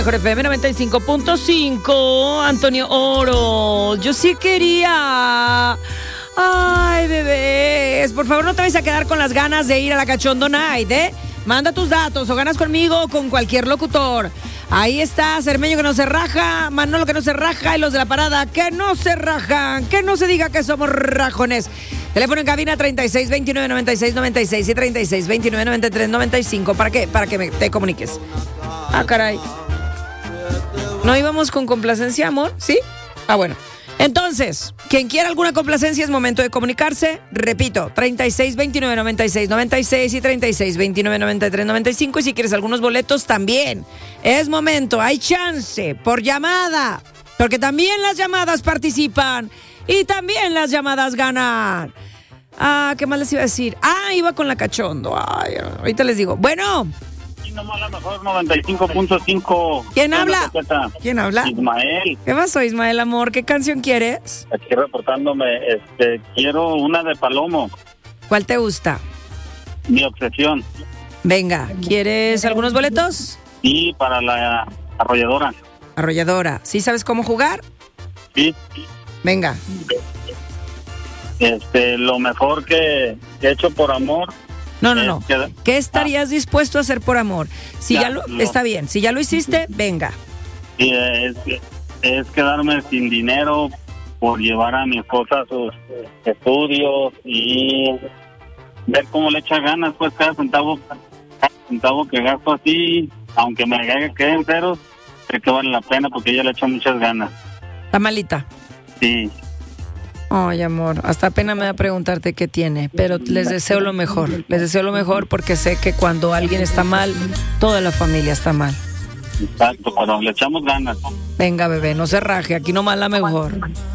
Mejor FM 95.5, Antonio Oro. Yo sí quería. Ay, bebés, por favor no te vayas a quedar con las ganas de ir a la Cachondo Night, ¿eh? Manda tus datos o ganas conmigo o con cualquier locutor. Ahí está, Cermeño que no se raja, Manolo que no se raja y los de la parada que no se rajan, que no se diga que somos rajones. Teléfono en cabina 3629-9696 y 3629-9395. ¿Para qué? Para que te comuniques. Ah, caray. ¿No íbamos con complacencia, amor? ¿Sí? Ah, bueno. Entonces, quien quiera alguna complacencia es momento de comunicarse. Repito, 3629-9696 y 3629-9395. Y si quieres algunos boletos, también. Es momento, hay chance, por llamada. Porque también las llamadas participan. Y también las llamadas ganan. Ah, ¿qué más les iba a decir? Ah, iba con la Cachondo. Ay, ahorita les digo. Bueno. Y nomás la mejor 95.5. ¿Quién habla? ¿Quién habla? Ismael. ¿Qué pasó, Ismael, amor? ¿Qué canción quieres? Aquí reportándome. Quiero una de Palomo. ¿Cuál te gusta? Mi obsesión. Venga, ¿quieres algunos boletos? Y para la arrolladora. Arrolladora. ¿Sí sabes cómo jugar? Sí. Venga. Lo mejor que he hecho por amor. No. ¿Qué estarías dispuesto a hacer por amor? Si está bien. Si ya lo hiciste, venga. Sí, es quedarme sin dinero por llevar a mi esposa a sus estudios y ver cómo le echa ganas, pues cada centavo que gasto así, aunque me queden ceros, sé que vale la pena porque ella le echa muchas ganas. ¿Está malita? Sí. Ay, amor, hasta pena me da preguntarte qué tiene, pero les deseo lo mejor. Les deseo lo mejor porque sé que cuando alguien está mal, toda la familia está mal. Exacto, pero le echamos ganas. Venga, bebé, no se raje, aquí nomás la mejor.